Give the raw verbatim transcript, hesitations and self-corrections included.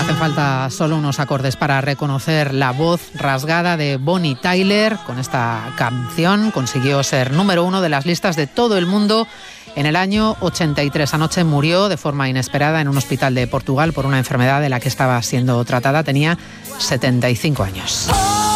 Hacen falta solo unos acordes para reconocer la voz rasgada de Bonnie Tyler. Con esta canción consiguió ser número uno de las listas de todo el mundo en el año ochenta y tres. Anoche murió de forma inesperada en un hospital de Portugal por una enfermedad de la que estaba siendo tratada. Tenía setenta y cinco años.